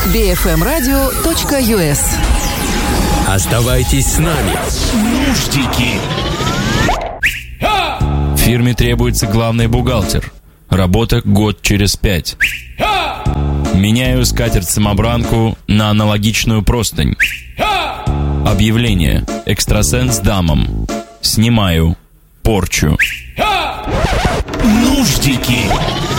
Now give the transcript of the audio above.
bfmradio.us. Оставайтесь с нами. Нуждики. Фирме требуется главный бухгалтер. Работа год через 5. Меняю скатерть-самобранку на аналогичную простынь. Объявление. Экстрасенс дамам. Снимаю порчу. Нуждики.